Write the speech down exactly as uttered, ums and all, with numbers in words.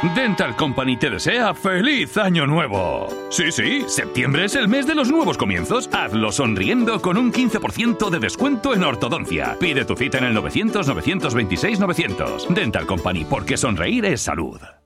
Dental Company te desea ¡feliz año nuevo! Sí, sí, septiembre es el mes de los nuevos comienzos. Hazlo sonriendo con un quince por ciento de descuento en ortodoncia. Pide tu cita en el novecientos, novecientos veintiséis, novecientos. Dental Company, porque sonreír es salud.